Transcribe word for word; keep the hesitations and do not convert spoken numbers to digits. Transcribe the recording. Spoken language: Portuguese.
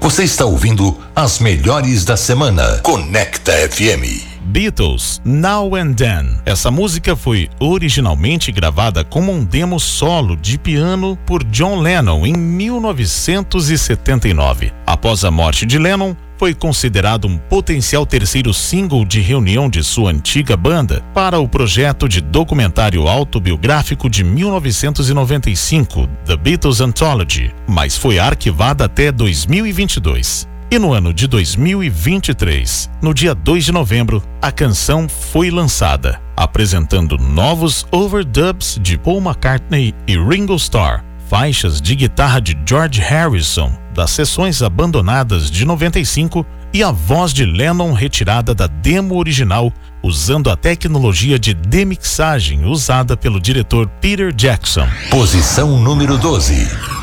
Você está ouvindo as melhores da semana. Conecta F M. Beatles, Now and Then. Essa música foi originalmente gravada como um demo solo de piano por John Lennon em mil novecentos e setenta e nove. Após a morte de Lennon, foi considerado um potencial terceiro single de reunião de sua antiga banda para o projeto de documentário autobiográfico de mil novecentos e noventa e cinco, The Beatles Anthology, mas foi arquivada até dois mil e vinte e dois. E no ano de dois mil e vinte e três, no dia dois de novembro, a canção foi lançada, apresentando novos overdubs de Paul McCartney e Ringo Starr, faixas de guitarra de George Harrison, das sessões abandonadas de noventa e cinco, e a voz de Lennon retirada da demo original, usando a tecnologia de demixagem usada pelo diretor Peter Jackson. Posição número doze.